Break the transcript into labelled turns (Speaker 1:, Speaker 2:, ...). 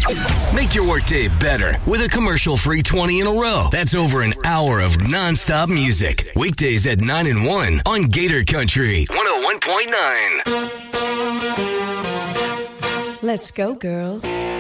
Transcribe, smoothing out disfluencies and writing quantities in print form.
Speaker 1: Make your workday better with a commercial-free 20 in a row. That's over an hour of non-stop music. Weekdays at 9 and 1 on Gator Country 101.9.
Speaker 2: Let's go, girls.